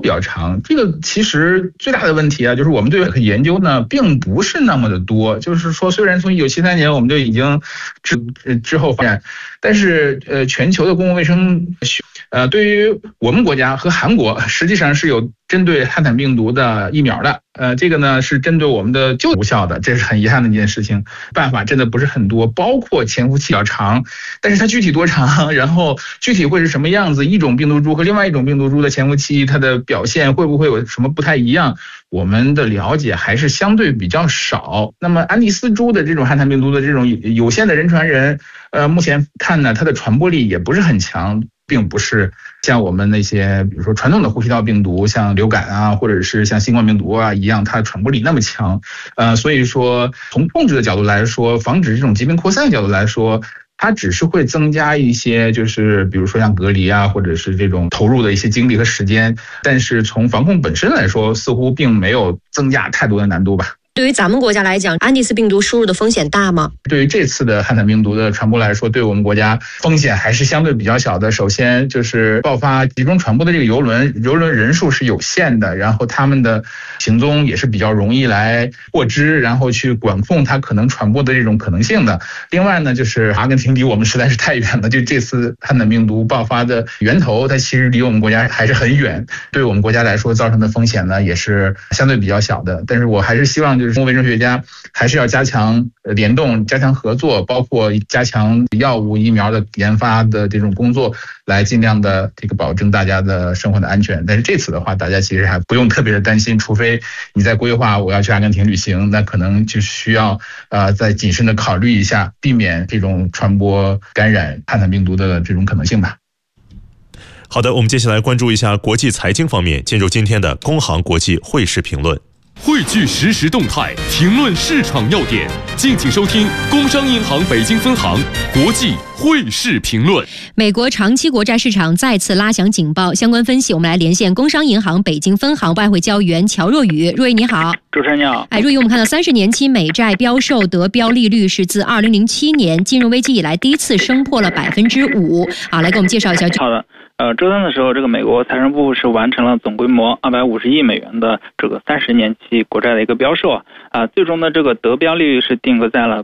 比较长。这个其实最大的问题啊，就是我们对研究呢并不是那么的多。就是说，虽然从1973年我们就已经之后发展，但是全球的公共卫生对于我们国家和韩国实际上是有针对汉坦病毒的疫苗的。这个呢是针对我们的就无效的，这是很遗憾的一件事情。办法真的不是很多，包括潜伏期比较长，但是它具体多长，然后具体会是什么样子，一种病毒株和另外一种病毒株的潜伏期，它的表现会不会有什么不太一样，我们的了解还是相对比较少。那么安第斯株的这种汉坦病毒的这种有限的人传人，目前看呢，它的传播力也不是很强，并不是像我们那些比如说传统的呼吸道病毒，像流感啊，或者是像新冠病毒啊一样，它传播力那么强。所以说从控制的角度来说，防止这种疾病扩散的角度来说，它只是会增加一些，就是比如说像隔离啊，或者是这种投入的一些精力和时间，但是从防控本身来说，似乎并没有增加太多的难度吧。 对于咱们国家来讲，安第斯病毒输入的风险大吗？ 对于这次的汉坦病毒的传播来说，对我们国家风险还是相对比较小的。首先就是爆发集中传播的这个邮轮人数是有限的，然后他们的行踪也是比较容易来获知，然后去管控它可能传播的这种可能性的。另外呢，就是阿根廷离我们实在是太远了，就这次汉坦病毒爆发的源头，它其实离我们国家还是很远，对我们国家来说造成的风险呢也是相对比较小的。但是我还是希望就是公共卫生学家还是要加强联动，加强合作，包括加强药物疫苗的研发的这种工作，来尽量的这个保证大家的生活的安全。但是这次的话，大家其实还不用特别的担心，除非你在规划我要去阿根廷旅行，那可能就需要再谨慎的考虑一下，避免这种传播感染汉坦病毒的这种可能性吧。 好的，我们接下来关注一下国际财经方面，进入今天的工行国际汇市评论。 汇聚实时动态，评论市场要点，敬请收听工商银行北京分行国际汇市评论。 美国长期国债市场再次拉响警报，相关分析我们来连线工商银行北京分行外汇交易员乔若雨。若雨你好。 主持人你好。 若雨，我们看到30年期美债标售得标利率是自2007年金融危机以来第一次升破了5%。好，来给我们介绍一下。 好的。周三的时候，这个美国财政部是完成了总规模250亿美元的这个30年期国债的一个标售最终的这个得标利率是定格在了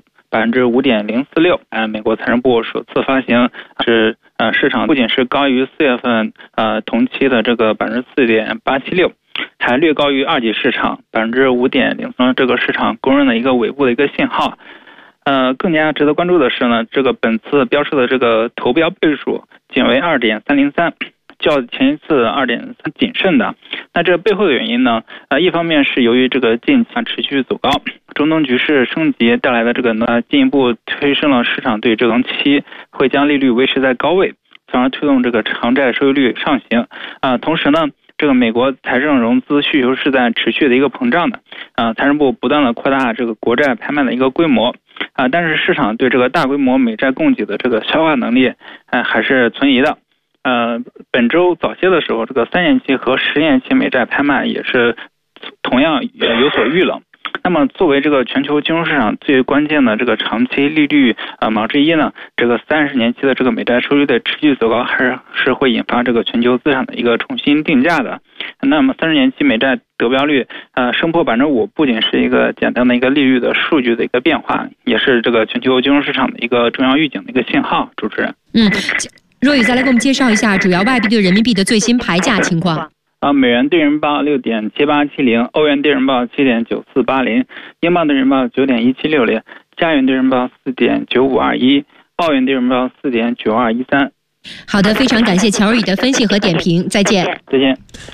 5.046%。美国财政部首次发行是市场不仅是高于4月份同期的这个4.876%，还略高于二级市场5.03%，这个市场公认的一个尾部的一个信号。更加值得关注的是呢，这个本次标售的这个投标倍数仅为2.303，较前一次2.3谨慎的。那这背后的原因呢，一方面是由于这个近期持续走高，中东局势升级带来的这个进一步推升了市场对这长期会将利率维持在高位，从而推动这个长债收益率上行。同时呢，这个美国财政融资需求是在持续的一个膨胀的，财政部不断的扩大这个国债拍卖的一个规模，但是市场对这个大规模美债供给的这个消化能力，还是存疑的。本周早些的时候，这个3年期和10年期美债拍卖也是同样有所遇冷。那么作为这个全球金融市场最关键的这个长期利率锚之一呢，这个30年期的这个美债收益率的持续走高，还是会引发这个全球资产的一个重新定价的。那么30年期美债得标率升破5%，不仅是一个简单的一个利率的数据的一个变化，也是这个全球金融市场的一个重要预警的一个信号。主持人， 若雨再来给我们介绍一下主要外币对人民币的最新牌价情况。 美元对人民币6.7870，欧元对人民币7.9480，英镑对人民币9.1760，加元对人民币4.9521，澳元对人民币4.9213。 好的，非常感谢乔若雨的分析和点评，再见。 再见。